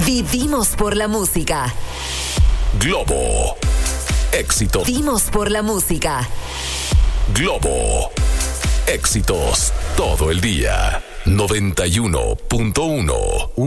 Vivimos por la música. Globo. Éxito. Vivimos por la música. Globo. Éxitos todo el día. 91.1.